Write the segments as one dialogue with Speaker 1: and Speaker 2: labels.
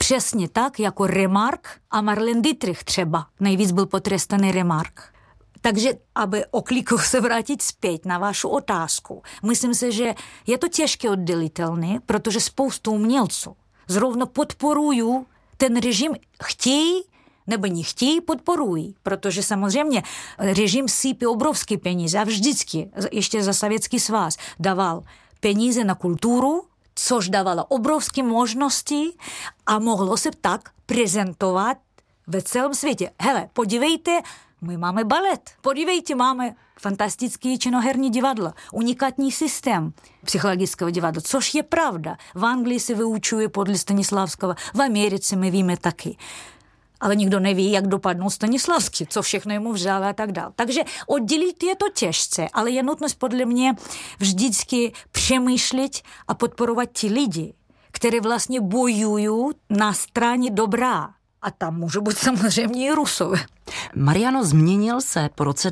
Speaker 1: přesně tak, jako Remarque a Marlene Dietrich třeba. Nejvíc byl potrestaný Remarque. Takže, aby oklikou se vrátit zpět na vašu otázku, myslím si, že je to těžké oddělitelné, protože spoustu umělců zrovna podporují ten režim, chtějí nebo nechtějí, podporují, protože samozřejmě režim sypí obrovské peníze a vždycky, ještě za Sovětský svaz, dával peníze na kulturu, což dávalo obrovské možnosti a mohlo se tak prezentovat ve celém světě. Hele, podívejte, my máme balet. Podívejte, máme fantastické činoherní divadlo, unikátní systém psychologického divadla, což je pravda. V Anglii se vyučuje podle Stanislavského, v Americe my víme taky. Ale nikdo neví, jak dopadnou Stanislavský, co všechno jemu vzal a tak dále. Takže oddělit je to těžce, ale je nutnost podle mě vždycky přemýšlet a podporovat ti lidi, kteří vlastně bojují na straně dobrá. A tam můžou být samozřejmě i Rusové.
Speaker 2: Mariano, změnil se po roce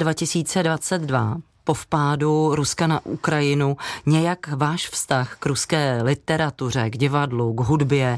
Speaker 2: 2022, po vpádu Ruska na Ukrajinu, nějak váš vztah k ruské literatuře, k divadlu, k hudbě?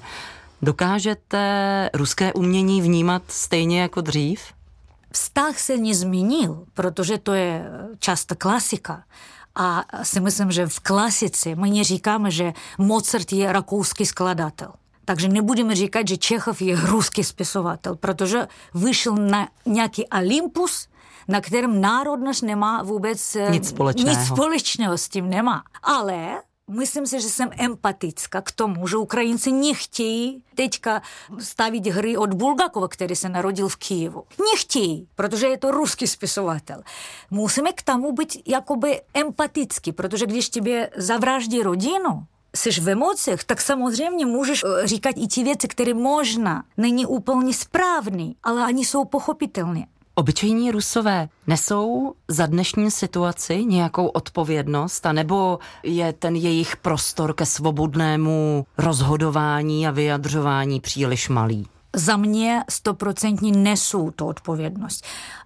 Speaker 2: Dokážete ruské umění vnímat stejně jako dřív?
Speaker 1: Vztah se nezměnil, protože to je často klasika. A si myslím, že v klasice my neříkáme, že Mozart je rakouský skladatel. Takže nebudeme říkat, že Čechov je ruský spisovatel, protože vyšel na nějaký Olympus, na kterém národnost nemá vůbec nic společného s tím nemá. Ale myslím si, že jsem empatická k tomu, že Ukrajinci nechtějí teďka stavit hry od Bulgakova, který se narodil v Kyjevu. Nechtějí, protože je to ruský spisovatel. Musíme k tomu být jakoby empatický, protože když tebe zavraždí rodinu, jsi v emocích, tak samozřejmě můžeš říkat i ty věci, které možná není úplně správný, ale oni jsou pochopitelné.
Speaker 2: Obyčejní Rusové nesou za dnešní situaci nějakou odpovědnost, anebo je ten jejich prostor ke svobodnému rozhodování a vyjadřování příliš malý?
Speaker 1: Za mě 100% nesou to odpovědnost.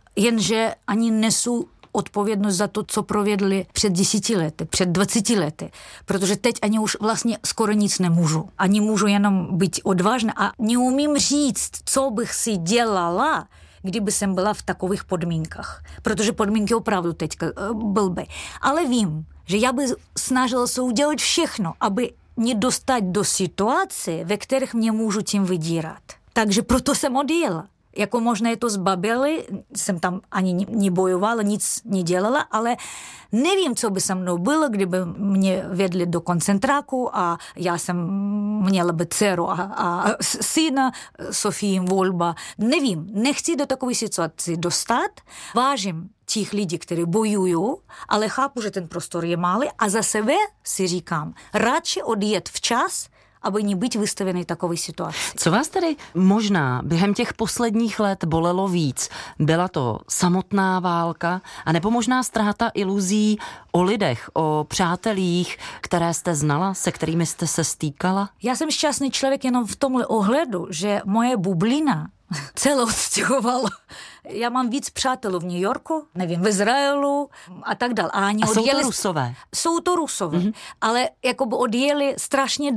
Speaker 1: Jenže ani nesou odpovědnost za to, co provedli před 10 lety, před 20 lety. Protože teď ani už vlastně skoro nic nemůžu. Ani můžu jenom být odvážná a neumím říct, co bych si dělala, kdyby jsem byla v takových podmínkách. Protože podmínky opravdu teďka blbé. Ale vím, že já bych snažila se udělat všechno, aby nedostat do situace, ve kterých mě můžu tím vydírat. Takže proto jsem odjela. Jako možná je to zbaběli, jsem tam ani nebojovala, nic nedělala, ale nevím, co by se mnou bylo, kdyby mě vedli do koncentráku a já jsem měla by dceru a syna Sofii Volba. Nevím, nechci do takové situace dostat. Vážím těch lidí, kteří bojují, ale chápu, že ten prostor je malý a za sebe si říkám, radši odjet včas, aby nebyt vystavený takové situaci.
Speaker 2: Co vás tedy možná během těch posledních let bolelo víc? Byla to samotná válka, anebo možná ztráta iluzí o lidech, o přátelích, které jste znala, se kterými jste se stýkala?
Speaker 1: Já jsem šťastný člověk jenom v tomhle ohledu, že moje bublina celé odstěhovala. Já mám víc přátelů v New Yorku, nevím, v Izraelu a tak dále.
Speaker 2: A jsou to Rusové?
Speaker 1: Jsou to Rusové, ale jakoby odjeli strašně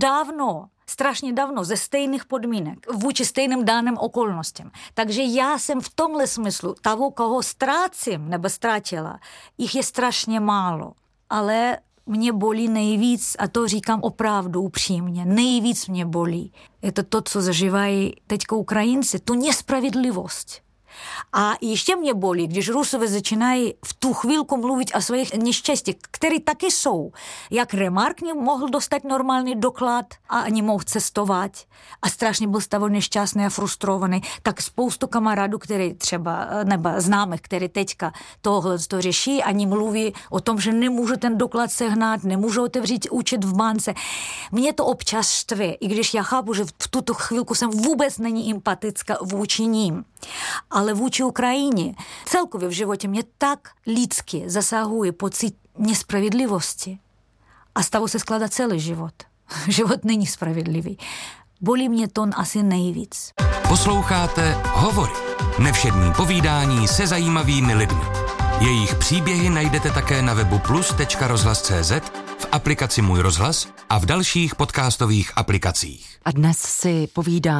Speaker 1: dávno ze stejných podmínek, vůči stejným daným okolnostem. Takže já jsem v tomhle smyslu toho, koho ztrácím nebo ztratila, jich je strašně málo. Ale mě bolí nejvíc, a to říkám opravdu upřímně, nejvíc mě bolí. Je to, co zažívají teďka Ukrajinci, tu nespravedlivost. A ještě mě bolí, když Rusové začínají v tu chvilku mluvit o svých neštěstích, které taky jsou. Jak Remarque mohl dostat normální doklad a nemohl cestovat a strašně byl z toho nešťastný a frustrovaný, tak spoustu kamarádů, který třeba, nebo známých, který teďka tohle to řeší, ani mluví o tom, že nemůžu ten doklad sehnat, nemůžu otevřít účet v bance. Mě to občas štve, i když já chápu, že v tuto chvilku jsem vůbec není empatická vůči ním. Ale vůči Ukrajině celkově v životě mě tak lidsky zasahuje pocit nespravedlivosti. A z toho se skládá celý život. Život není spravedlivý. Bolí mě to asi nejvíc.
Speaker 3: Posloucháte Hovory. Nevšední povídání se zajímavými lidmi. Jejich příběhy najdete také na webu plus.rozhlas.cz, v aplikaci Můj rozhlas a v dalších podcastových aplikacích.
Speaker 2: A dnes si povídá